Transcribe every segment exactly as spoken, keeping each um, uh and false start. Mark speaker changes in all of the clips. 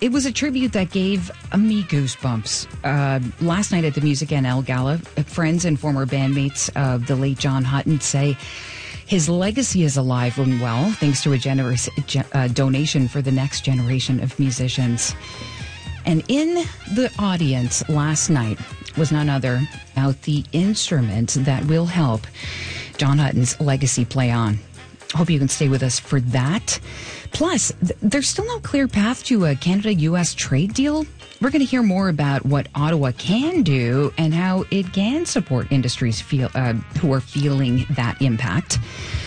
Speaker 1: it was a tribute that gave me goosebumps. Uh, last night at the Music N L Gala, friends and former bandmates of the late John Hutton say his legacy is alive and well, thanks to a generous uh, donation for the next generation of musicians. And in the audience last night was none other about the instrument that will help John Hutton's legacy play on. Hope you can stay with us for that. Plus, th- there's still no clear path to a Canada-U S trade deal. We're going to hear more about what Ottawa can do and how it can support industries feel uh, who are feeling that impact.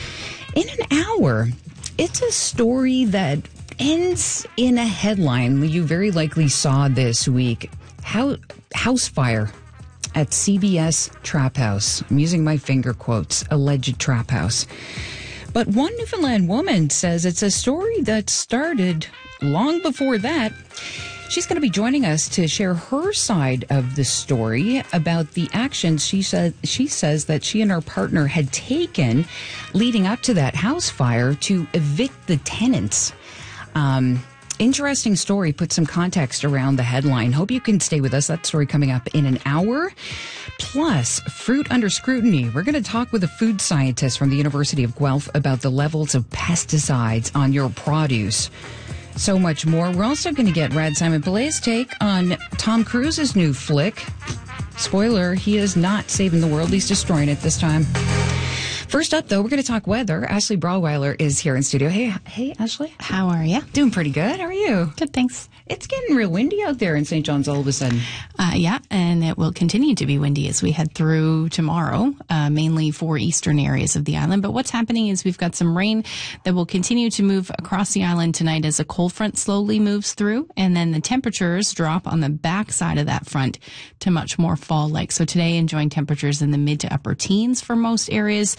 Speaker 1: In an hour, it's a story that ends in a headline you very likely saw this week. How, house fire at C B S Trap House. I'm using my finger quotes, alleged trap house. But one Newfoundland woman says it's a story that started long before that. She's going to be joining us to share her side of the story about the actions she said she says that she and her partner had taken leading up to that house fire to evict the tenants. Um, interesting story. Put some context around the headline. Hope you can stay with us. That story coming up in an hour. Plus, fruit under scrutiny. We're going to talk with a food scientist from the University of Guelph about the levels of pesticides on your produce. So much more. We're also going to get Rad Simon Pillai's take on Tom Cruise's new flick. Spoiler, he is not saving the world. He's destroying it this time. First up, though, we're going to talk weather. Ashley Brawweiler is here in studio. Hey, hey, Ashley.
Speaker 2: How are you?
Speaker 1: Doing pretty good. How are you?
Speaker 2: Good, thanks.
Speaker 1: It's getting real windy out there in Saint John's all of a sudden.
Speaker 2: Uh, yeah, and it will continue to be windy as we head through tomorrow, uh, mainly for eastern areas of the island. But what's happening is we've got some rain that will continue to move across the island tonight as a cold front slowly moves through, and then the temperatures drop on the backside of that front to much more fall-like. So today, enjoying temperatures in the mid to upper teens for most areas.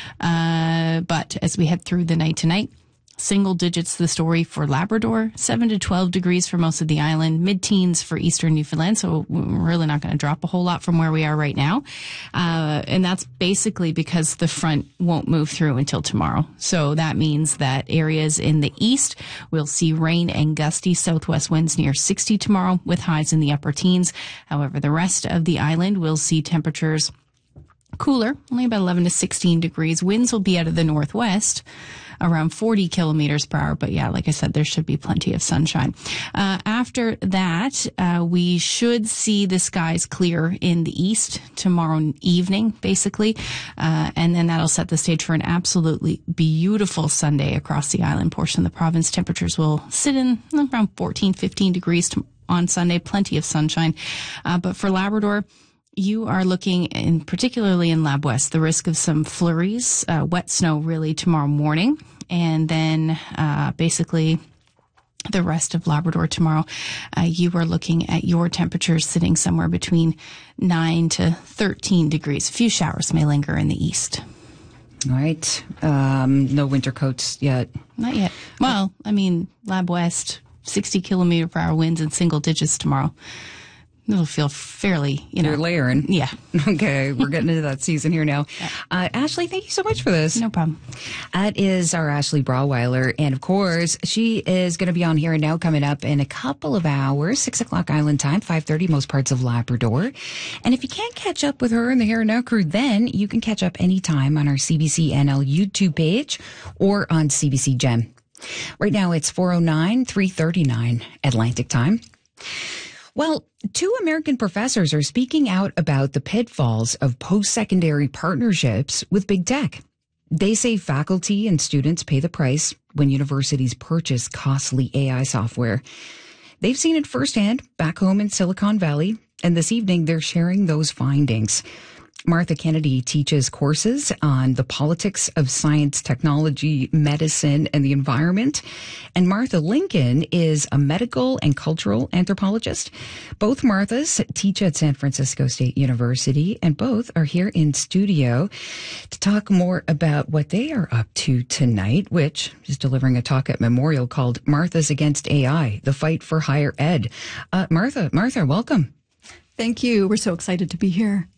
Speaker 2: Uh, but as we head through the night tonight, single digits the story for Labrador, seven to twelve degrees for most of the island, mid-teens for eastern Newfoundland, so we're really not going to drop a whole lot from where we are right now. Uh, and that's basically because the front won't move through until tomorrow. So that means that areas in the east will see rain and gusty southwest winds near sixty tomorrow with highs in the upper teens. However, the rest of the island will see temperatures cooler, only about eleven to sixteen degrees. Winds will be out of the northwest, around forty kilometers per hour. But yeah, like I said, there should be plenty of sunshine. Uh, after that, uh, we should see the skies clear in the east tomorrow evening, basically. Uh, and then that'll set the stage for an absolutely beautiful Sunday across the island portion of the province. Temperatures will sit in around fourteen, fifteen degrees to, on Sunday. Plenty of sunshine. Uh, but for Labrador, you are looking, in particularly in Lab West, the risk of some flurries, uh, wet snow really tomorrow morning. And then uh, basically the rest of Labrador tomorrow, uh, you are looking at your temperatures sitting somewhere between nine to thirteen degrees. A few showers may linger in the east.
Speaker 1: All right. Um, no winter coats yet.
Speaker 2: Not yet. Well, I mean, Lab West, sixty kilometer per hour winds in single digits tomorrow. It'll feel fairly, you know.
Speaker 1: You're layering.
Speaker 2: Yeah.
Speaker 1: Okay, we're getting into that season here now.
Speaker 2: Yeah.
Speaker 1: Uh, Ashley, thank you so much for this.
Speaker 2: No problem.
Speaker 1: That is our Ashley Brawweiler. And of course, she is going to be on Here and Now coming up in a couple of hours, six o'clock Island time, five thirty, most parts of Labrador. And if you can't catch up with her and the Here and Now crew, then you can catch up anytime on our C B C N L YouTube page or on C B C Gem. Right now, it's four oh nine, three thirty-nine Atlantic time. Well, two American professors are speaking out about the pitfalls of post-secondary partnerships with big tech. They say faculty and students pay the price when universities purchase costly A I software. They've seen it firsthand back home in Silicon Valley, and this evening they're sharing those findings. Martha Kennedy teaches courses on the politics of science, technology, medicine, and the environment. And Martha Lincoln is a medical and cultural anthropologist. Both Marthas teach at San Francisco State University, and both are here in studio to talk more about what they are up to tonight, which is delivering a talk at Memorial called Marthas Against A I, the Fight for Higher Ed. Uh, Martha, Martha, welcome.
Speaker 3: Thank you. We're so excited to be here.